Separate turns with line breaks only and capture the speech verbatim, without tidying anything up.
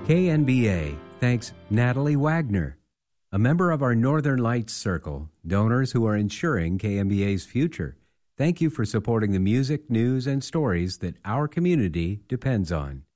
K N B A thanks Natalie Wagner, a member of our Northern Lights Circle, donors who are ensuring K N B A's future. Thank you for supporting the music, news, and stories that our community depends on.